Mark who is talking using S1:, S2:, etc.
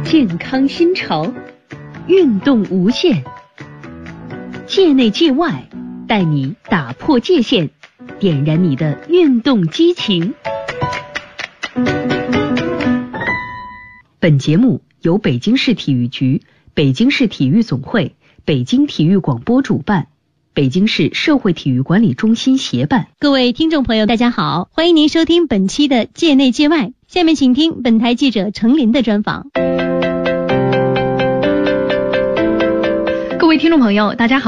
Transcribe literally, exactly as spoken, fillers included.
S1: 健康新潮，运动无限，界内界外，带你打破界限，点燃你的运动激情。本节目由北京市体育局、北京市体育总会、北京体育广播主办，北京市社会体育管理中心协办。
S2: 各位听众朋友大家好，欢迎您收听本期的界内界外，下面请听本台记者程琳的专访。
S3: 各位听众朋友大家好。